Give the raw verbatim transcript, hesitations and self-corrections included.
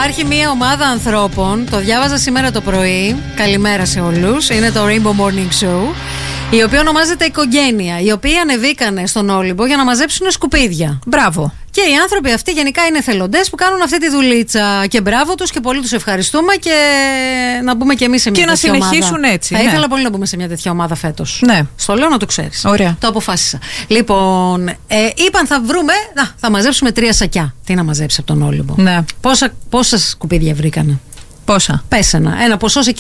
Υπάρχει μια ομάδα ανθρώπων, το διάβαζα σήμερα το πρωί. Καλημέρα σε όλους. Είναι το Rainbow Morning Show, η οποία ονομάζεται Οικογένεια. Οι οποίοι ανεβήκανε στον Όλυμπο για να μαζέψουν σκουπίδια. Μπράβο. Και οι άνθρωποι αυτοί γενικά είναι εθελοντές που κάνουν αυτή τη δουλίτσα. Και μπράβο τους και πολύ τους ευχαριστούμε. Και να μπούμε και εμείς σε μια και τέτοια ομάδα. Και να συνεχίσουν έτσι. Θα ναι. ήθελα πολύ να μπούμε σε μια τέτοια ομάδα φέτος. Ναι. Στο λέω να το ξέρεις. Ωραία. Το αποφάσισα. Λοιπόν, ε, είπαν θα βρούμε. Να, θα μαζέψουμε τρία σακιά. Τι να μαζέψει από τον Όλυμπο. Ναι. Πόσα, πόσα σκουπίδια βρήκανε. Πόσα. Πες ένα. Ένα ποσό σε